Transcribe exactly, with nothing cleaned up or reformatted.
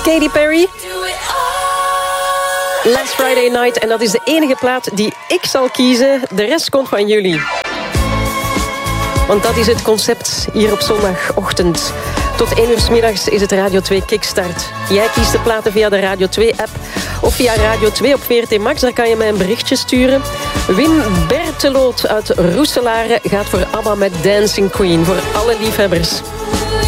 Katy Perry. Last Friday Night. En dat is de enige plaat die ik zal kiezen. De rest komt van jullie. Want dat is het concept hier op zondagochtend. Tot één uur 's middags is het Radio twee Kickstart. Jij kiest de platen via de Radio twee-app of via Radio twee op V R T Max. Daar kan je mij een berichtje sturen. Wim Berteloot uit Roeselare gaat voor ABBA met Dancing Queen. Voor alle liefhebbers.